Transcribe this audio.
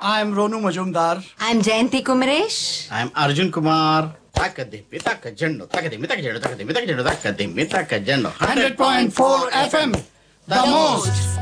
I'm Ronu Majumdar. I'm Jayanti Kumaresh. I'm Arjun Kumar. Takadimi takajendo, takadimi takajendo, takadimi takajendo, takadimi takajendo. 100.4 FM, the most